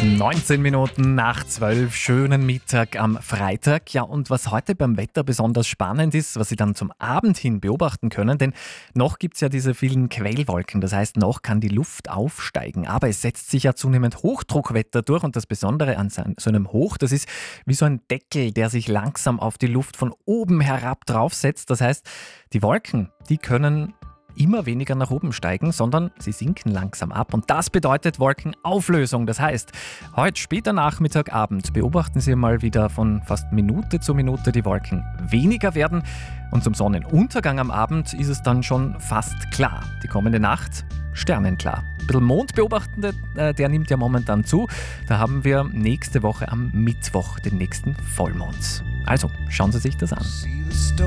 19 Minuten nach 12, schönen Mittag am Freitag. Ja, und was heute beim Wetter besonders spannend ist, was Sie dann zum Abend hin beobachten können, denn noch gibt es ja diese vielen Quellwolken, das heißt, noch kann die Luft aufsteigen, aber es setzt sich ja zunehmend Hochdruckwetter durch und das Besondere an so einem Hoch, das ist wie so ein Deckel, der sich langsam auf die Luft von oben herab draufsetzt. Das heißt, die Wolken, die können immer weniger nach oben steigen, sondern sie sinken langsam ab. Und das bedeutet Wolkenauflösung. Das heißt, heute später Nachmittag, Abend beobachten Sie mal wieder von fast Minute zu Minute die Wolken weniger werden. Und zum Sonnenuntergang am Abend ist es dann schon fast klar. Die kommende Nacht sternenklar. Ein bisschen Mond beobachten, der nimmt ja momentan zu. Da haben wir nächste Woche am Mittwoch den nächsten Vollmond. Also, schauen Sie sich das an.